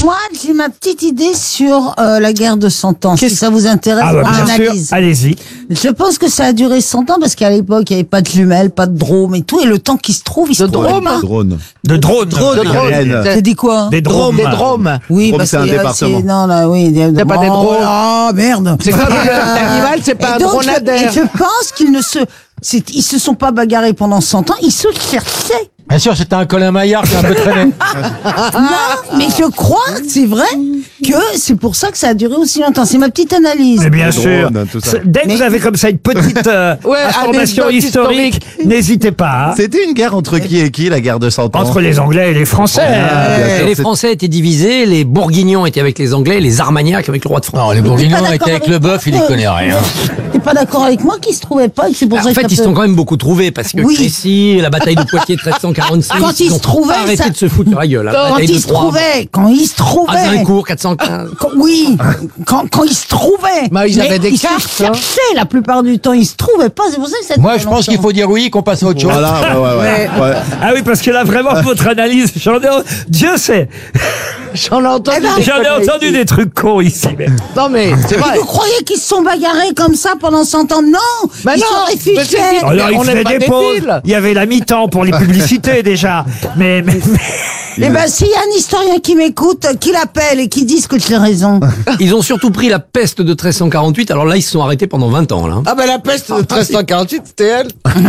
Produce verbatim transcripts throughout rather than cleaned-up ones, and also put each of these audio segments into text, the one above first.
Moi, j'ai ma petite idée sur euh, la guerre de cent ans, si ça vous intéresse, Ah bah, mon bien sûr, analyse. allez-y. Je pense que ça a duré cent ans parce qu'à l'époque, il n'y avait pas de jumelles, pas de drôme et tout, et le temps qui se trouve, il se trouve drôme. pas. Drone. De drones. Drone. De drone. J'ai dit quoi? Des drones. Des dromes. Oui, Drôme, parce c'est un qu'il y a- département. c'est- Non, là, oui. C'est pas des drones. Ah, merde. C'est comme l'animal, c'est pas Et un donc, je, et dromadaire. je pense qu'ils ne se, c'est- ils se sont pas bagarrés pendant cent ans, ils se cherchaient. Bien sûr, c'était un Colin Maillard qui a un peu traîné. Non, mais je crois que c'est vrai que c'est pour ça que ça a duré aussi longtemps. C'est ma petite analyse. Mais bien Les sûr. drones, tout ça. C'est- Dès que Mais- vous avez comme ça une petite euh, Ouais, information anecdote historique, n'hésitez pas. hein. C'était une guerre entre qui et qui, la guerre de cent ans? Entre les Anglais et les Français. Ah, bien Et sûr, les c'est- Français étaient divisés, les Bourguignons étaient avec les Anglais, les Armagnacs avec le roi de France. Non, les T'es Bourguignons pas étaient d'accord avec le bœuf, il y moi connaît rien. T'es pas d'accord avec moi qu'ils se trouvaient pas et que c'est pour ça En que fait, ça ils se peut- sont quand même beaucoup trouvés parce que Oui. Crécy, la bataille de Poitiers treize cent quarante-six, Quand ils ont se trouvaient, pas arrêté ça- de se foutre sur la gueule. La Quand bataille ils de se Troyes, trouvaient, quand ils se trouvaient. Azincourt quatre cent quinze. Quand- oui, quand, quand ils se trouvaient. Bah, ils Mais avaient des ils cartes, se hein. cherchaient la plupart du temps. Ils se trouvaient pas. C'est pour ça que ça. Moi, durait je pense qu'il longtemps. faut dire oui, qu'on passe à autre chose. Voilà, ouais, ouais, ouais. ouais. Ah oui, parce que là, vraiment, votre analyse, j'en ai, Dieu sait, J'en ai entendu. Eh ben, des j'en ai conneries. entendu des trucs cons ici. Mais... Non, mais c'est vrai. Vous croyez qu'ils se sont bagarrés comme ça pendant cent ans? Non. Bah ils non, sont mais réfugiés. c'est- Alors, on il n'est faisait pas des pauses. débiles. Il y avait la mi-temps pour les publicités, déjà. Mais, mais, mais- Eh ben, s'il y a un historien qui m'écoute, qui l'appelle et qui dise que j'ai raison. Ils ont surtout pris la peste de treize cent quarante-huit, alors là, ils se sont arrêtés pendant vingt ans. Là. Ah, ben la peste de treize cent quarante-huit, c'était elle.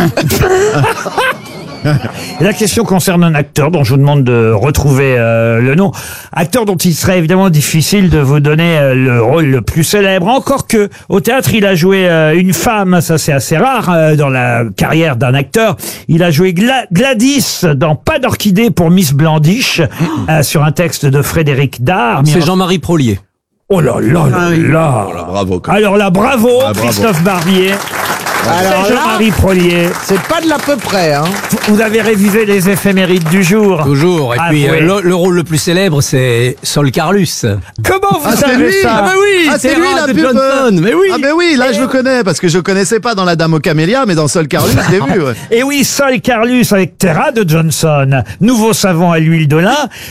La question concerne un acteur dont je vous demande de retrouver euh, le nom. Acteur dont il serait évidemment difficile de vous donner euh, le rôle le plus célèbre. Encore que au théâtre, il a joué euh, une femme, ça c'est assez rare euh, dans la carrière d'un acteur. Il a joué Gla- Gladys dans Pas d'orchidée pour Miss Blandiche, euh, sur un texte de Frédéric Dard. C'est Jean-Marie Prolier. Oh là là là là. Bravo. quand même. Alors là, bravo, Ah, bravo. Christophe Barbier. Alors C'est là- Jean-Marie Prolier. C'est pas de l'à peu près, hein. Vous avez révisé les éphémérides du jour. Toujours. Et Ah, puis, oui. euh, le, le rôle le plus célèbre, c'est Sol Carlus. Comment vous Ah, c'est savez lui. ça? Ah bah oui, Ah, c'est lui Terra la de pub. Johnson. Mais oui. Ah ben oui, là je le connais parce que je connaissais pas dans La Dame aux Camélias, mais dans Sol Carlus, je l'ai vu. Ouais. Et oui, Sol Carlus avec Terra de Johnson. Nouveau savon à l'huile de lin.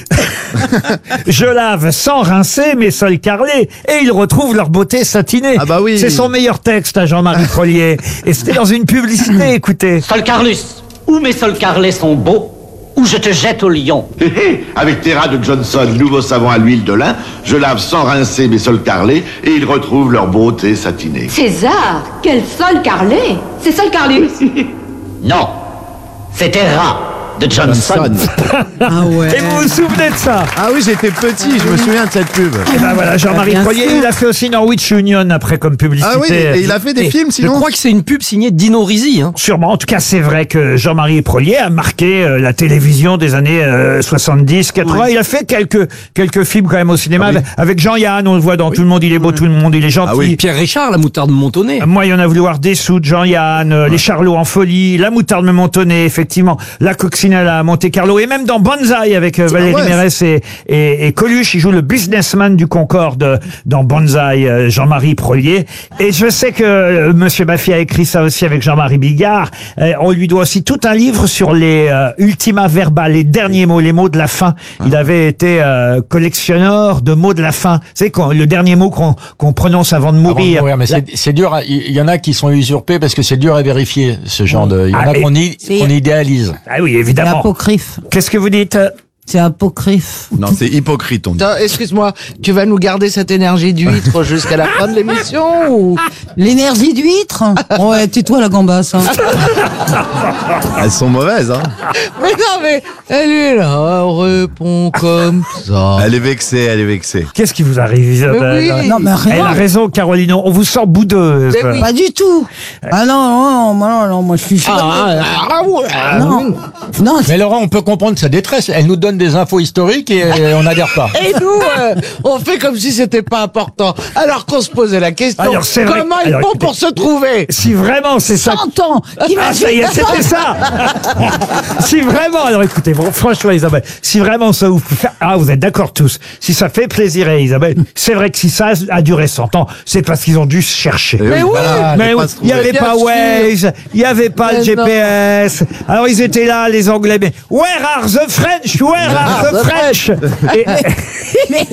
Je lave sans rincer mes sols carrelés et ils retrouvent leur beauté satinée. Ah bah oui. C'est son meilleur texte à Jean-Marie Prolier. Et c'était dans une publicité, écoutez. Sol Carlus, où mes sols carrelés sont beaux, où je te jette au lion. Hé, hé, avec Terra de Johnson, nouveau savon à l'huile de lin, je lave sans rincer mes sols carrelés et ils retrouvent leur beauté satinée. César, quel sol carrelé! C'est Sol Carlus! Non, c'est Terra de Johnson. Ah ouais. Et vous vous souvenez de ça? Ah oui, j'étais petit, je me souviens de cette pub. Et ben voilà, Jean-Marie Bien Prolier, sûr. il a fait aussi Norwich Union après comme publicité. Ah oui, et il a fait des Et films Je sinon. crois que c'est une pub signée Dino Risi. Hein. Sûrement. En tout cas, c'est vrai que Jean-Marie Prolier a marqué euh, la télévision des années euh, soixante-dix, quatre-vingts. Il a fait quelques quelques films quand même au cinéma. Ah oui. avec, avec Jean-Yann, on le voit dans Tout le monde il est beau, tout le monde il est gentil. Ah oui. Pierre Richard, la moutarde montonnée. Moi, il y en a voulu voir des sous de Jean-Yann, euh, les Charlots en folie, la moutarde me montonnait, effectivement, la coccinelle à Monte Carlo, et même dans Banzai avec euh, Valérie ouais. Mérès et, et, et Coluche, il joue le businessman du Concorde dans Banzai, euh, Jean-Marie Prolier. Et je sais que euh, Monsieur Baffy a écrit ça aussi avec Jean-Marie Bigard. Euh, on lui doit aussi tout un livre sur les euh, ultima verba, les derniers mots, les mots de la fin. Il avait été euh, collectionneur de mots de la fin. C'est quoi le dernier mot qu'on qu'on prononce avant de Avant de mourir. mourir, mais c'est c'est dur. à- Il y en a qui sont usurpés parce que c'est dur à vérifier ce genre de. Il y en Ah, a mais- qu'on i- C'est- qu'on idéalise. Ah oui, C'est évidemment. apocryphe. Qu'est-ce que vous dites? C'est apocryphe. Non, c'est hypocrite, on dit. Attends, excuse-moi, tu vas nous garder cette énergie d'huître jusqu'à la fin de l'émission ou... L'énergie d'huître? Ouais, tais-toi la gambasse. Hein. Elles sont mauvaises, hein. Mais non, mais elle est là, elle répond comme ça. Elle est vexée, elle est vexée. Qu'est-ce qui vous arrive, Isabelle? oui. Non, mais Elle rien. a raison, Caroline. On vous sent boudeuse. Mais oui. Pas du tout. Ah non, non, non, moi, non, non, moi je suis. Ah, ah, ouais. non, non, Mais Laurent, on peut comprendre sa détresse. Elle nous donne des infos historiques et on n'adhère pas. Et nous, euh, on fait comme si c'était pas important. Alors qu'on se posait la question, Alors, c'est vrai- comment ils alors, font écoutez- pour se trouver? Si vraiment c'est ça. cent ans. Ah, ça y est, c'était ça. Si vraiment, alors écoutez, bon, franchement, Isabelle, si vraiment ça vous fait, ah, vous êtes d'accord tous. Si ça fait plaisir à Isabelle, c'est vrai que si ça a duré cent ans, c'est parce qu'ils ont dû se chercher. Mais oui, voilà, Mais faut oui, pas se il n'y avait Bien pas sûr. Waze, il n'y avait pas Mais le G P S. Alors ils étaient là, les Anglais, mais where are the French? Where are the French? Et- Mais